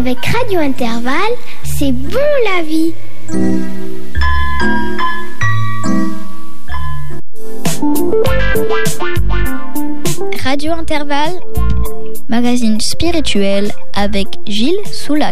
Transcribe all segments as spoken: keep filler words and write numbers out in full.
Avec Radio Intervalle, c'est bon la vie. Radio Intervalle, magazine spirituel avec Gilles Soulac.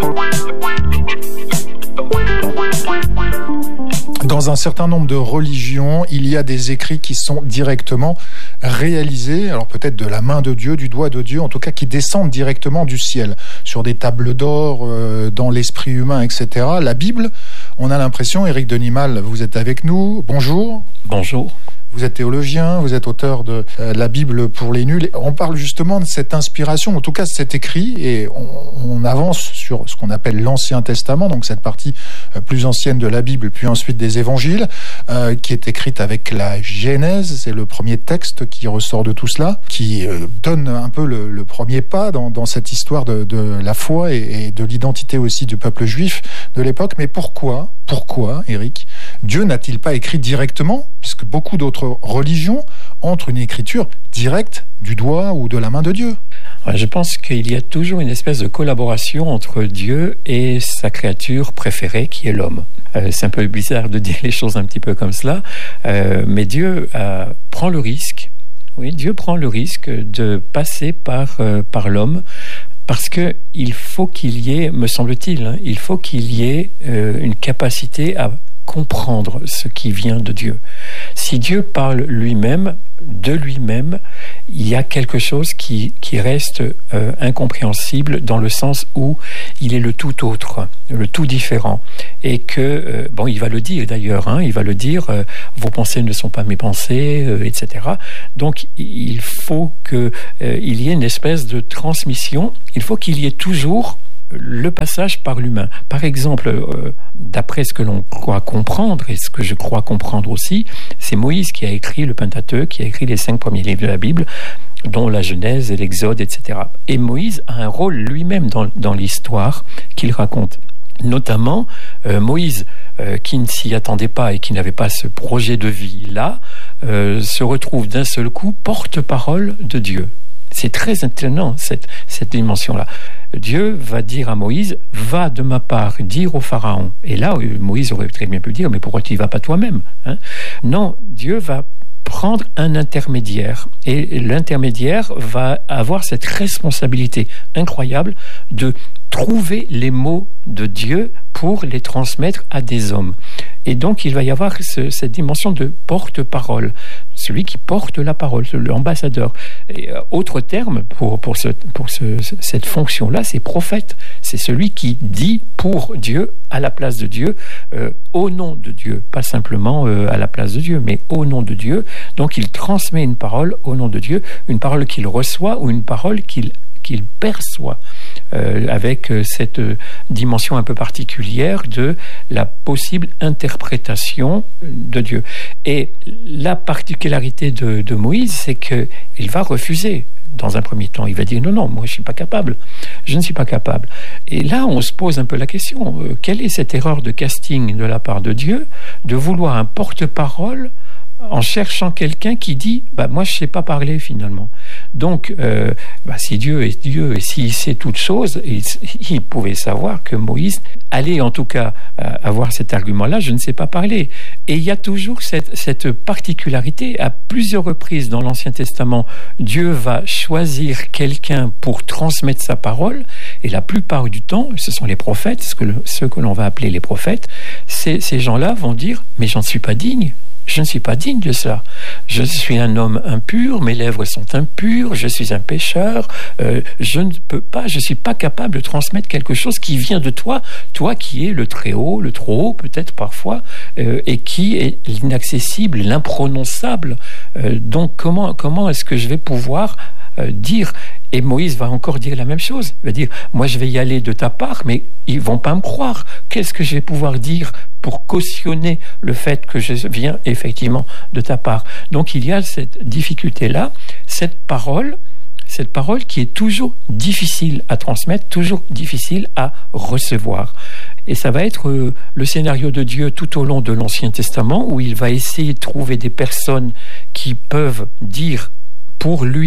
Dans un certain nombre de religions, il y a des écrits qui sont directement réalisés, alors peut-être de la main de Dieu, du doigt de Dieu, en tout cas qui descendent directement du ciel, sur des tables d'or, euh, dans l'esprit humain, et cetera. La Bible, on a l'impression, Éric Denimal, vous êtes avec nous, bonjour. Bonjour. Vous êtes théologien, vous êtes auteur de euh, la Bible pour les nuls. On parle justement de cette inspiration, en tout cas de cet écrit, et on, on avance sur ce qu'on appelle l'Ancien Testament, donc cette partie euh, plus ancienne de la Bible, puis ensuite des Évangiles, euh, qui est écrite avec la Genèse. C'est le premier texte qui ressort de tout cela, qui euh, donne un peu le, le premier pas dans, dans cette histoire de, de la foi et, et de l'identité aussi du peuple juif de l'époque. Mais pourquoi, pourquoi, Éric, Dieu n'a-t-il pas écrit directement, puisque beaucoup d'autres religions entrent une écriture directe du doigt ou de la main de Dieu? Je pense qu'il y a toujours une espèce de collaboration entre Dieu et sa créature préférée, qui est l'homme. Euh, c'est un peu bizarre de dire les choses un petit peu comme cela, euh, mais Dieu euh, prend le risque, oui, Dieu prend le risque de passer par, euh, par l'homme, parce qu'il faut qu'il y ait, me semble-t-il, hein, il faut qu'il y ait euh, une capacité à comprendre ce qui vient de Dieu. Si Dieu parle lui-même, de lui-même, il y a quelque chose qui, qui reste euh, incompréhensible, dans le sens où il est le tout autre, le tout différent. Et que, euh, bon, il va le dire d'ailleurs, hein, il va le dire, euh, vos pensées ne sont pas mes pensées, euh, et cetera. Donc, il faut qu'il euh, y ait une espèce de transmission, il faut qu'il y ait toujours le passage par l'humain. Par exemple, euh, d'après ce que l'on croit comprendre, et ce que je crois comprendre aussi, c'est Moïse qui a écrit le Pentateuque, qui a écrit les cinq premiers livres de la Bible, dont la Genèse et l'Exode, et cetera. Et Moïse a un rôle lui-même dans, dans l'histoire qu'il raconte. Notamment, euh, Moïse, euh, qui ne s'y attendait pas et qui n'avait pas ce projet de vie-là, euh, se retrouve d'un seul coup porte-parole de Dieu. C'est très étonnant, cette, cette dimension-là. Dieu va dire à Moïse, va de ma part dire au Pharaon. Et là, Moïse aurait très bien pu dire, mais pourquoi tu n'y vas pas toi-même, hein? Non, Dieu va prendre un intermédiaire. Et l'intermédiaire va avoir cette responsabilité incroyable de trouver les mots de Dieu pour les transmettre à des hommes. Et donc, il va y avoir ce, cette dimension de porte-parole, celui qui porte la parole, l'ambassadeur. Et, euh, autre terme pour, pour, ce, pour ce, cette fonction-là, c'est prophète. C'est celui qui dit pour Dieu, à la place de Dieu, euh, au nom de Dieu. Pas simplement euh, à la place de Dieu, mais au nom de Dieu. Donc, il transmet une parole au nom de Dieu, une parole qu'il reçoit ou une parole qu'il qu'il perçoit, euh, avec euh, cette euh, dimension un peu particulière de la possible interprétation de Dieu. Et la particularité de, de Moïse, c'est qu'il va refuser. Dans un premier temps, il va dire non, non, moi je ne suis pas capable, je ne suis pas capable. Et là, on se pose un peu la question, euh, quelle est cette erreur de casting de la part de Dieu, de vouloir un porte-parole en cherchant quelqu'un qui dit bah, « moi je ne sais pas parler finalement ». Donc, euh, bah, si Dieu est Dieu et s'il sait toutes choses, il, il pouvait savoir que Moïse allait en tout cas euh, avoir cet argument-là, je ne sais pas parler. Et il y a toujours cette, cette particularité, à plusieurs reprises dans l'Ancien Testament, Dieu va choisir quelqu'un pour transmettre sa parole, et la plupart du temps, ce sont les prophètes, ce que le, ceux que l'on va appeler les prophètes, ces, ces gens-là vont dire « mais j'en suis pas digne ». Je ne suis pas digne de cela. Je suis un homme impur, mes lèvres sont impures, je suis un pécheur, euh, je ne peux pas, je ne suis pas capable de transmettre quelque chose qui vient de toi, toi qui es le très haut, le trop haut peut-être parfois, euh, et qui est l'inaccessible, l'imprononçable. Euh, donc comment, comment est-ce que je vais pouvoir euh, dire? Et Moïse va encore dire la même chose. Il va dire, moi je vais y aller de ta part, mais ils ne vont pas me croire. Qu'est-ce que je vais pouvoir dire pour cautionner le fait que je viens effectivement de ta part? Donc il y a cette difficulté-là, cette parole, cette parole qui est toujours difficile à transmettre, toujours difficile à recevoir. Et ça va être euh, le scénario de Dieu tout au long de l'Ancien Testament, où il va essayer de trouver des personnes qui peuvent dire pour lui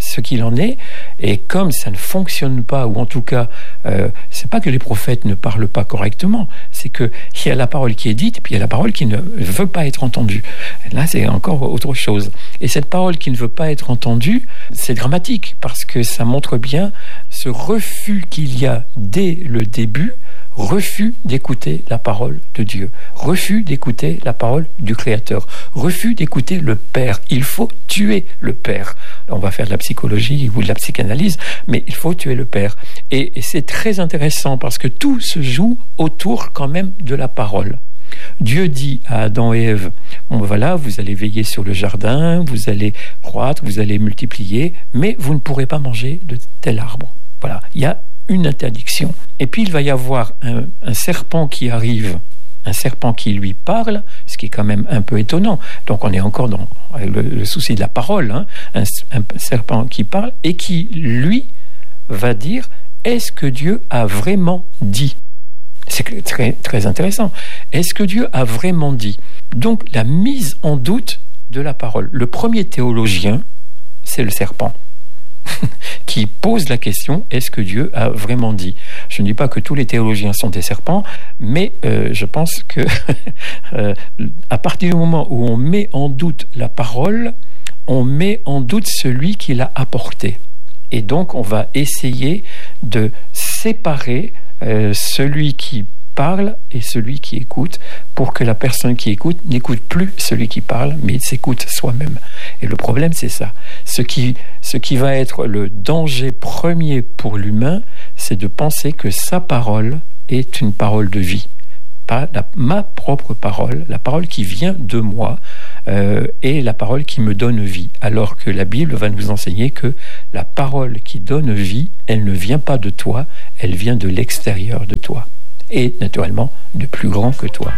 ce qu'il en est. Et comme ça ne fonctionne pas, ou en tout cas, euh, c'est pas que les prophètes ne parlent pas correctement, c'est qu'il y a la parole qui est dite, et puis il y a la parole qui ne veut pas être entendue. Là, c'est encore autre chose. Et cette parole qui ne veut pas être entendue, c'est dramatique, parce que ça montre bien ce refus qu'il y a dès le début, refus d'écouter la parole de Dieu, refus d'écouter la parole du Créateur, refus d'écouter le Père. Il faut tuer le Père. On va faire de la psychologie ou de la psychanalyse, mais il faut tuer le Père. Et, et c'est très intéressant parce que tout se joue autour quand même de la parole. Dieu dit à Adam et Ève, bon voilà, vous allez veiller sur le jardin, vous allez croître, vous allez multiplier, mais vous ne pourrez pas manger de tel arbre. Voilà, il y a une interdiction. Et puis il va y avoir un, un serpent qui arrive, un serpent qui lui parle, ce qui est quand même un peu étonnant. Donc on est encore dans le, le souci de la parole, hein, un, un serpent qui parle et qui, lui, va dire, est-ce que Dieu a vraiment dit ? C'est très, très intéressant. Est-ce que Dieu a vraiment dit ? Donc la mise en doute de la parole. Le premier théologien, c'est le serpent, qui pose la question, est-ce que Dieu a vraiment dit ? Je ne dis pas que tous les théologiens sont des serpents, mais euh, je pense que euh, à partir du moment où on met en doute la parole, on met en doute celui qui l'a apportée. Et donc on va essayer de séparer euh, celui qui parle et celui qui écoute, pour que la personne qui écoute n'écoute plus celui qui parle, mais s'écoute soi-même. Et le problème, c'est ça. Ce qui, ce qui va être le danger premier pour l'humain, c'est de penser que sa parole est une parole de vie. Pas la, ma propre parole, la parole qui vient de moi, euh, est la parole qui me donne vie. Alors que la Bible va nous enseigner que la parole qui donne vie, elle ne vient pas de toi, elle vient de l'extérieur de toi. Et naturellement de plus grand que toi.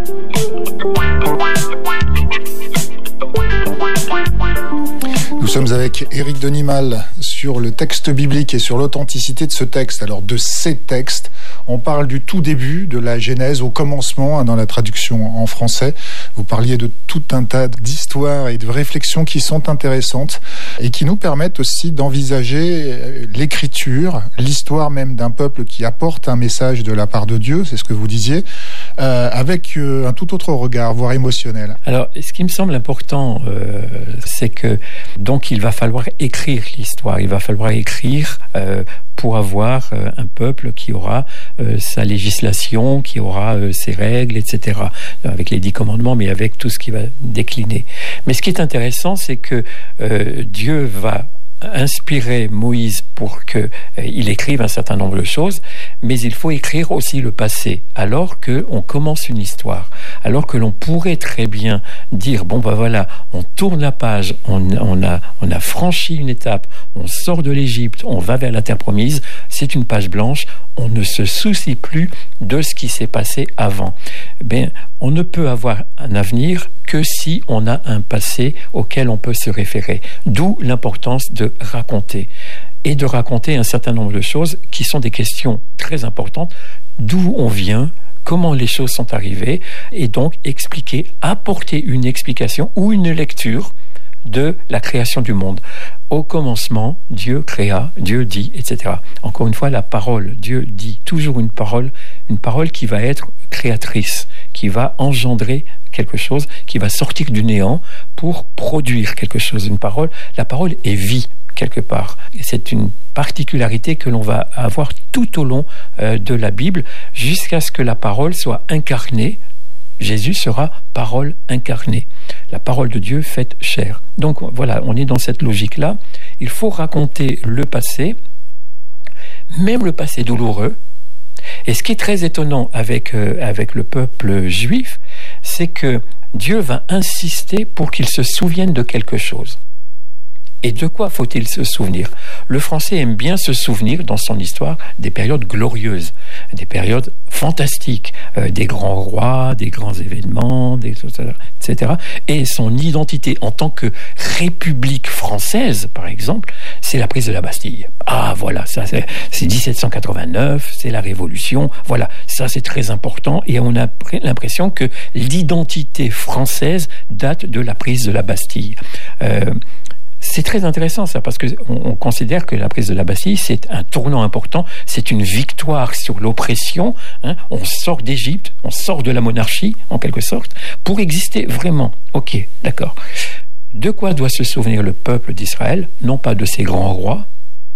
Nous sommes avec Éric Denimal sur le texte biblique et sur l'authenticité de ce texte. Alors de ces textes, on parle du tout début, de la Genèse au commencement, hein, dans la traduction en français. Vous parliez de tout un tas d'histoires et de réflexions qui sont intéressantes et qui nous permettent aussi d'envisager l'écriture, l'histoire même d'un peuple qui apporte un message de la part de Dieu, c'est ce que vous disiez, euh, avec euh, un tout autre regard, voire émotionnel. Alors, ce qui me semble important, euh, c'est que donc il va falloir écrire l'histoire, il va falloir écrire euh, pour avoir euh, un peuple qui aura euh, sa législation, qui aura euh, ses règles, et cetera. Avec les dix commandements, mais avec tout ce qui va décliner. Mais ce qui est intéressant, c'est que euh, Dieu va inspirer Moïse pour qu'il euh, écrive un certain nombre de choses, mais il faut écrire aussi le passé, alors qu'on commence une histoire, alors que l'on pourrait très bien dire, bon ben voilà, on tourne la page, on, on, a, on a franchi une étape, on sort de l'Égypte, on va vers la terre promise, c'est une page blanche, on ne se soucie plus de ce qui s'est passé avant. Ben, on ne peut avoir un avenir que si on a un passé auquel on peut se référer. D'où l'importance de raconter. Et de raconter un certain nombre de choses qui sont des questions très importantes. D'où on vient, comment les choses sont arrivées, et donc expliquer, apporter une explication ou une lecture de la création du monde. Au commencement, Dieu créa, Dieu dit, et cetera. Encore une fois, la parole, Dieu dit, toujours une parole, une parole qui va être créatrice, qui va engendrer quelque chose, qui va sortir du néant pour produire quelque chose. Une parole, la parole est vie, quelque part. Et c'est une particularité que l'on va avoir tout au long euh, de la Bible, jusqu'à ce que la parole soit incarnée. Jésus sera parole incarnée, la parole de Dieu faite chair. Donc voilà, on est dans cette logique-là. Il faut raconter le passé, même le passé douloureux. Et ce qui est très étonnant avec, euh, avec le peuple juif, c'est que Dieu va insister pour qu'il se souvienne de quelque chose. Et de quoi faut-il se souvenir ? Le Français aime bien se souvenir, dans son histoire, des périodes glorieuses, des périodes fantastiques, euh, des grands rois, des grands événements, des, et cetera. Et son identité en tant que République française, par exemple, c'est la prise de la Bastille. Ah, voilà, ça c'est, c'est dix-sept cent quatre-vingt-neuf, c'est la Révolution, voilà, ça c'est très important, et on a l'impression que l'identité française date de la prise de la Bastille. Euh, c'est très intéressant ça, parce qu'on on considère que la prise de la Bastille, c'est un tournant important, c'est une victoire sur l'oppression. Hein. On sort d'Égypte, on sort de la monarchie, en quelque sorte, pour exister vraiment. Ok, d'accord. De quoi doit se souvenir le peuple d'Israël? Non pas de ses grands rois,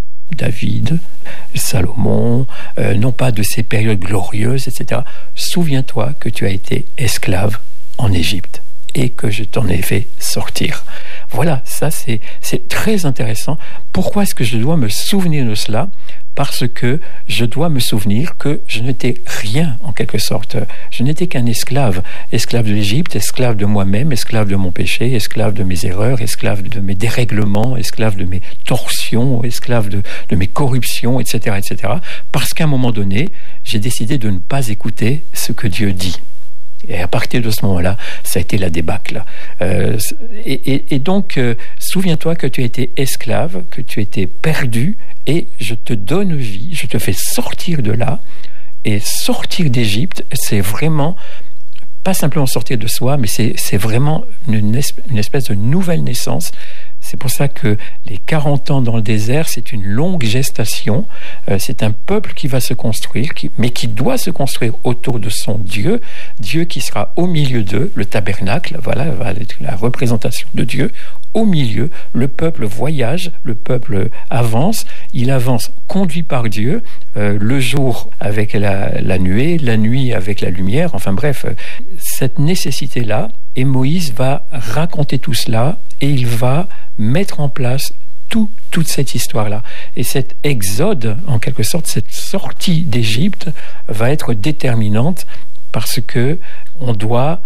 David, Salomon, euh, non pas de ces périodes glorieuses, et cetera. Souviens-toi que tu as été esclave en Égypte et que je t'en ai fait sortir. Voilà, ça c'est, c'est très intéressant. Pourquoi est-ce que je dois me souvenir de cela? Parce que je dois me souvenir que je n'étais rien, en quelque sorte. Je n'étais qu'un esclave. Esclave de l'Égypte, esclave de moi-même, esclave de mon péché, esclave de mes erreurs, esclave de mes dérèglements, esclave de mes torsions, esclave de, de mes corruptions, et cetera, et cetera. Parce qu'à un moment donné, j'ai décidé de ne pas écouter ce que Dieu dit. Et à partir de ce moment-là, ça a été la débâcle. Euh, et, et, et donc, euh, souviens-toi que tu as été esclave, que tu étais perdu, et je te donne vie, je te fais sortir de là. Et sortir d'Égypte, c'est vraiment, pas simplement sortir de soi, mais c'est, c'est vraiment une, une espèce de nouvelle naissance. C'est pour ça que les quarante ans dans le désert, c'est une longue gestation. Euh, c'est un peuple qui va se construire, qui, mais qui doit se construire autour de son Dieu. Dieu qui sera au milieu d'eux, le tabernacle, voilà, va être la représentation de Dieu. Au milieu, le peuple voyage, le peuple avance. Il avance conduit par Dieu, euh, le jour avec la, la nuée, la nuit avec la lumière. Enfin bref, cette nécessité-là, et Moïse va raconter tout cela et il va mettre en place tout, toute cette histoire-là. Et cet exode, en quelque sorte, cette sortie d'Égypte va être déterminante parce que on doit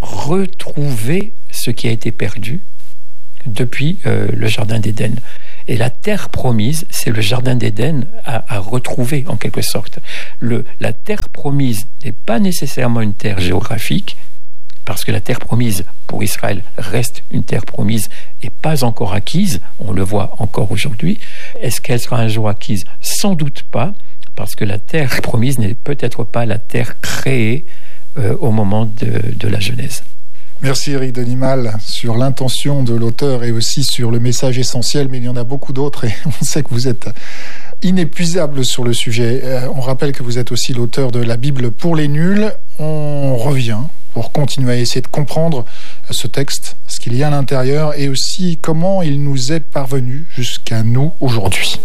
retrouver ce qui a été perdu depuis euh, le Jardin d'Éden. Et la terre promise, c'est le Jardin d'Éden à, à retrouver, en quelque sorte. Le, la terre promise n'est pas nécessairement une terre géographique, parce que la terre promise pour Israël reste une terre promise et pas encore acquise, on le voit encore aujourd'hui. Est-ce qu'elle sera un jour acquise? Sans doute pas, parce que la terre promise n'est peut-être pas la terre créée euh, au moment de, de la Genèse. Merci Éric Denimal sur l'intention de l'auteur et aussi sur le message essentiel, mais il y en a beaucoup d'autres et on sait que vous êtes inépuisable sur le sujet. On rappelle que vous êtes aussi l'auteur de la Bible pour les nuls. On revient pour continuer à essayer de comprendre ce texte, ce qu'il y a à l'intérieur et aussi comment il nous est parvenu jusqu'à nous aujourd'hui.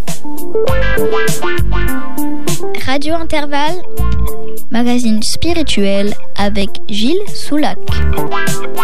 Radio Intervalle, magazine spirituel avec Gilles Soulac.